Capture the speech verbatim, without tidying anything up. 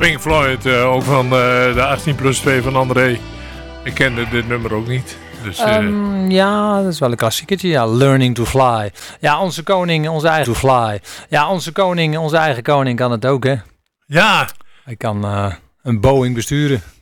Pink Floyd, uh, ook van uh, de achttien plus twee van André. Ik kende dit nummer ook niet. Dus, uh... um, ja, dat is wel een klassiekertje. Ja, Learning to Fly. Ja, onze koning, onze eigen to fly. Ja, onze koning, onze eigen koning kan het ook, hè? Ja. Hij kan uh, een Boeing besturen.